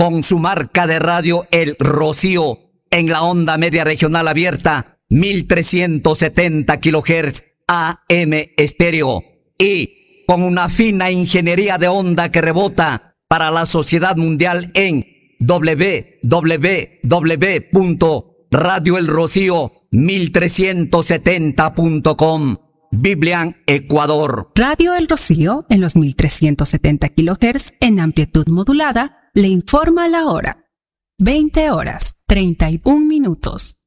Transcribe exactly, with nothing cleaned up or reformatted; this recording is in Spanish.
con su marca de radio El Rocío en la onda media regional abierta mil trescientos setenta kilohertz A M estéreo y con una fina ingeniería de onda que rebota para la sociedad mundial en doble u doble u doble u punto radio el rocío mil trescientos setenta punto com. Biblian, Ecuador. Radio El Rocío en los mil trescientos setenta kilohertz en amplitud modulada le informa la hora. veinte horas, treinta y un minutos.